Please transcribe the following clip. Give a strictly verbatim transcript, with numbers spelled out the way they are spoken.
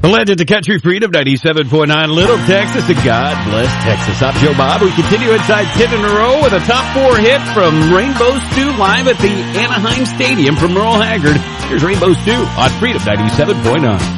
Legend to Country Freedom, ninety-seven point nine Little Texas, and God bless Texas. I'm Joe Bob. We continue inside ten in a row with a top four hit from Rainbow Stew live at the Anaheim Stadium from Merle Haggard. Here's Rainbow Stew on Freedom ninety-seven point nine.